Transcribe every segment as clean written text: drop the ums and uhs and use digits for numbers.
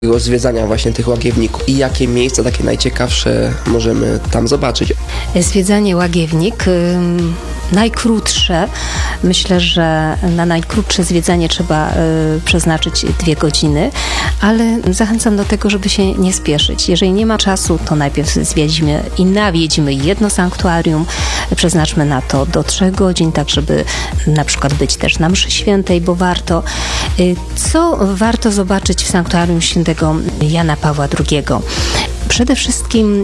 zwiedzania właśnie tych łagiewników i jakie miejsca takie najciekawsze możemy tam zobaczyć? Zwiedzanie Łagiewnik najkrótsze. Myślę, że na najkrótsze zwiedzanie trzeba przeznaczyć 2 godziny, ale zachęcam do tego, żeby się nie spieszyć. Jeżeli nie ma czasu, to najpierw zwiedźmy i nawiedźmy jedno sanktuarium, przeznaczmy na to do 3 godzin, tak żeby na przykład być też na mszy świętej, bo warto. Co warto zobaczyć w sanktuarium świętego Jana Pawła II? Przede wszystkim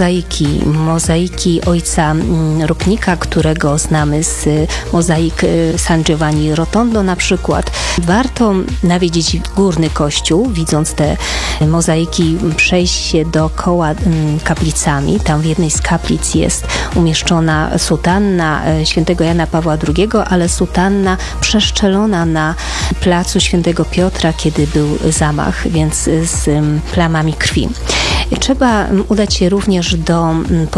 mozaiki ojca Rupnika, którego znamy z mozaik San Giovanni Rotondo na przykład. Warto nawiedzić górny kościół, widząc te mozaiki, przejść się dookoła kaplicami. Tam w jednej z kaplic jest umieszczona sutanna świętego Jana Pawła II, ale sutanna przeszczelona na placu świętego Piotra, kiedy był zamach, więc z plamami krwi. Trzeba udać się również do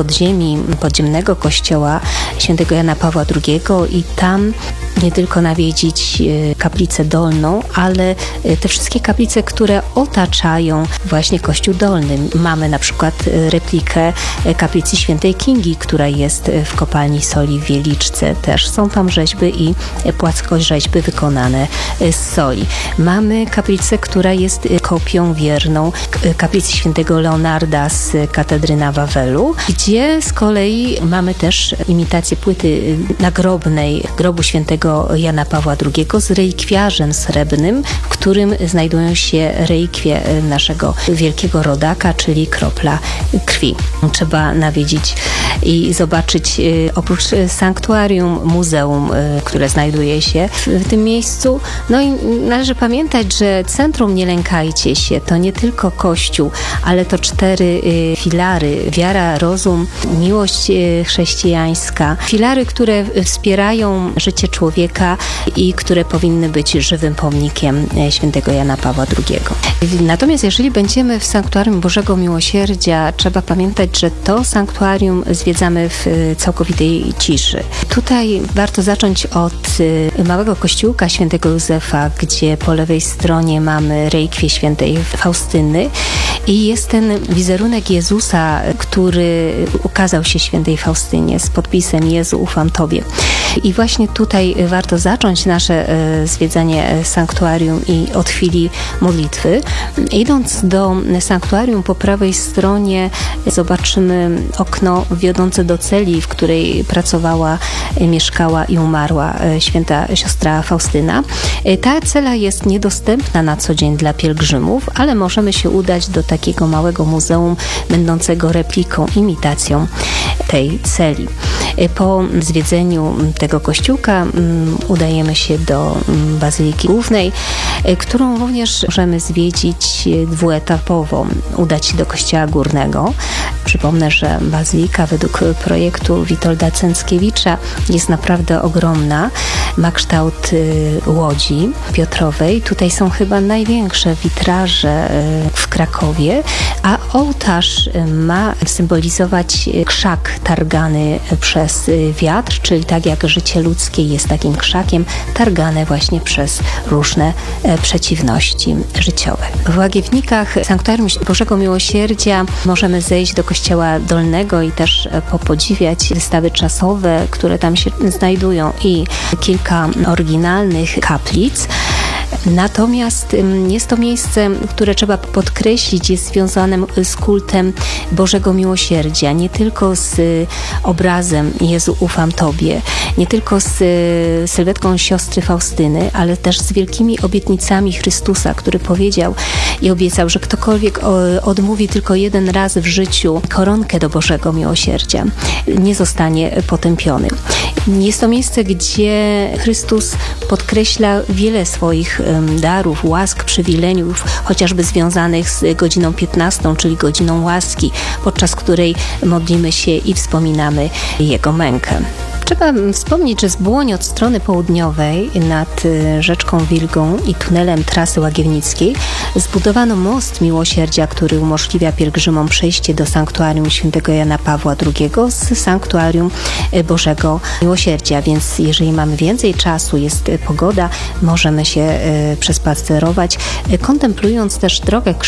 podziemnego kościoła świętego Jana Pawła II i tam nie tylko nawiedzić kaplicę dolną, ale te wszystkie kaplice, które otaczają właśnie kościół dolny. Mamy na przykład replikę kaplicy świętej Kingi, która jest w kopalni soli w Wieliczce. Też są tam rzeźby i płaskorzeźby wykonane z soli. Mamy kaplicę, która jest kopią wierną kaplicy świętego Leonarda z katedry na Wawelu, gdzie z kolei mamy też imitację płyty nagrobnej grobu świętego Jana Pawła II z relikwiarzem srebrnym, w którym znajdują się relikwie naszego wielkiego rodaka, czyli kropla krwi. Trzeba nawiedzić i zobaczyć oprócz sanktuarium, muzeum, które znajduje się w tym miejscu. No i należy pamiętać, że centrum Nie lękajcie się to nie tylko kościół, ale to 4 filary: wiara, rozum, miłość chrześcijańska. Filary, które wspierają życie człowieka i które powinny być żywym pomnikiem świętego Jana Pawła II. Natomiast jeżeli będziemy w Sanktuarium Bożego Miłosierdzia, trzeba pamiętać, że to sanktuarium zwiedzamy w całkowitej ciszy. Tutaj warto zacząć od małego kościółka świętego Józefa, gdzie po lewej stronie mamy relikwię świętej Faustyny i jest ten wizerunek Jezusa, który ukazał się świętej Faustynie z podpisem: Jezu, ufam Tobie. I właśnie tutaj warto zacząć nasze zwiedzanie sanktuarium i od chwili modlitwy. Idąc do sanktuarium, po prawej stronie zobaczymy okno wiodące do celi, w której pracowała, mieszkała i umarła święta siostra Faustyna. Ta cela jest niedostępna na co dzień dla pielgrzymów, ale możemy się udać do takiego małego muzeum będącego repliką, imitacją tej celi. Po zwiedzeniu tego kościółka udajemy się do Bazyliki Głównej, którą również możemy zwiedzić dwuetapowo. Udać się do Kościoła Górnego. Przypomnę, że bazylika według projektu Witolda Cęckiewicza jest naprawdę ogromna. Ma kształt łodzi piotrowej. Tutaj są chyba największe witraże w Krakowie, a ołtarz ma symbolizować krzak targany przez wiatr, czyli tak jak życie ludzkie jest takim krzakiem, targane właśnie przez różne przeciwności życiowe. W Łagiewnikach Sanktuarium Bożego Miłosierdzia możemy zejść do Kościoła Dolnego i też podziwiać wystawy czasowe, które tam się znajdują i kilka oryginalnych kaplic. Natomiast jest to miejsce, które trzeba podkreślić, jest związane z kultem Bożego Miłosierdzia, nie tylko z obrazem Jezu, ufam Tobie, nie tylko z sylwetką siostry Faustyny, ale też z wielkimi obietnicami Chrystusa, który powiedział i obiecał, że ktokolwiek odmówi tylko 1 raz w życiu koronkę do Bożego Miłosierdzia, nie zostanie potępiony. Jest to miejsce, gdzie Chrystus podkreśla wiele swoich darów, łask, przywilejów, chociażby związanych z godziną 15, czyli godziną łaski, podczas której modlimy się i wspominamy Jego mękę. Trzeba wspomnieć, że z Błoń od strony południowej nad rzeczką Wilgą i tunelem trasy łagiewnickiej zbudowano most Miłosierdzia, który umożliwia pielgrzymom przejście do Sanktuarium Świętego Jana Pawła II z Sanktuarium Bożego Miłosierdzia, więc jeżeli mamy więcej czasu, jest pogoda, możemy się przespacerować, kontemplując też drogę